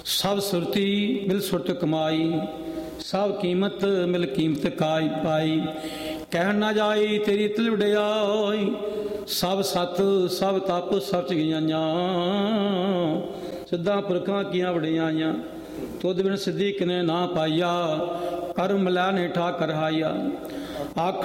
ਸਭ ਸੁਰਤੀ ਮਿਲ ਸੁਰਤ ਕਮਾਈ, ਸਭ ਕੀਮਤ ਮਿਲ ਕੀਮਤ ਕਾਈ ਪਾਈ। ਕਹਿਣ ਨਾ ਜਾਈ ਤੇਰੀ ਤਿਲ ਵਡਿਆਈ, ਸਭ ਸਤ ਸਭ ਤਪ ਸਭ ਚਗਿਆਈਆਂ। ਸਿੱਧਾਂ ਪੁਰਖਾਂ ਕੀਆਂ ਵਡਿਆਈਆਂ, ਤੁਧ ਬਿਨ ਸਿੱਧੀ ਕਿਨੇ ਨਾ ਪਾਈਆ। ਕਰਮ ਮਿਲਿਆ ਨੇ ਠਾਕਰ ਹਾਈਆ। ਆਖ